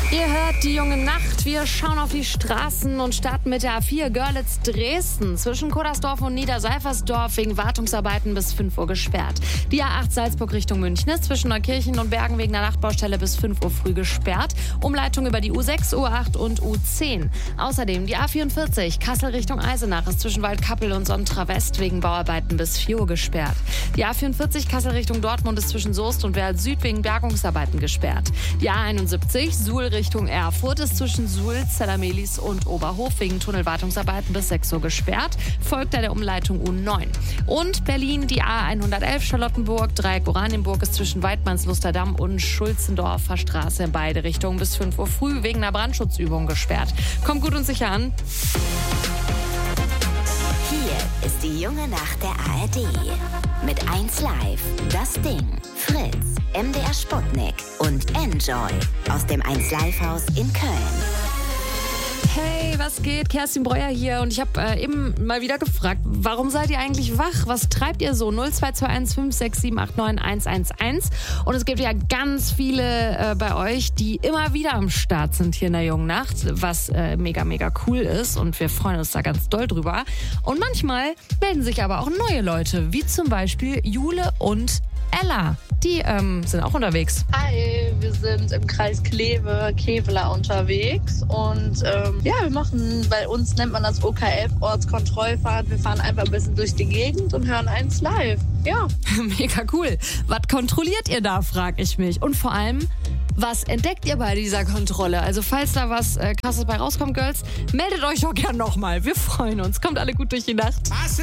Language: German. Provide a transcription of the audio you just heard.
Ihr hört die junge Nacht. Wir schauen auf die Straßen und starten mit der A4 Görlitz-Dresden. Zwischen Kodersdorf und Niederseifersdorf wegen Wartungsarbeiten bis 5 Uhr gesperrt. Die A8 Salzburg Richtung München ist zwischen Neukirchen und Bergen wegen der Nachtbaustelle bis 5 Uhr früh gesperrt. Umleitung über die U6, U8 und U10. Außerdem die A44 Kassel Richtung Eisenach ist zwischen Waldkappel und Sontra West wegen Bauarbeiten bis 4 Uhr gesperrt. Die A44 Kassel Richtung Dortmund ist zwischen Soest und Werl Süd wegen Bergungsarbeiten gesperrt. Die A71 Suhl Richtung Erfurt ist zwischen Suhl, Zellermelis und Oberhof wegen Tunnelwartungsarbeiten bis 6 Uhr gesperrt. Folgt der Umleitung U9. Und Berlin, die A111 Charlottenburg, Dreieck Oranienburg ist zwischen Weidmannslusterdamm und Schulzendorfer Straße in beide Richtungen bis 5 Uhr früh wegen einer Brandschutzübung gesperrt. Kommt gut und sicher an. Hier ist die junge Nacht der ARD. Mit 1 Live, Das Ding, Fritz, MDR Sputnik und Enjoy aus dem 1 Live Haus in Köln. Hey, was geht? Kerstin Breuer hier und ich habe eben mal wieder gefragt, warum seid ihr eigentlich wach? Was treibt ihr so? 0221 567 89 111. Und es gibt ja ganz viele bei euch, die immer wieder am Start sind hier in der jungen Nacht, was mega, mega cool ist und wir freuen uns da ganz doll drüber. Und manchmal melden sich aber auch neue Leute, wie zum Beispiel Jule und Ella. Die sind auch unterwegs. Hi, wir sind im Kreis Kleve-Kevela unterwegs und wir machen, bei uns nennt man das OKF, Ortskontrollfahrt. Wir fahren einfach ein bisschen durch die Gegend und hören 1 Live. Ja. Mega cool. Was kontrolliert ihr da, frage ich mich. Und vor allem, was entdeckt ihr bei dieser Kontrolle? Also falls da was Krasses bei rauskommt, Girls, meldet euch doch gern nochmal. Wir freuen uns. Kommt alle gut durch die Nacht.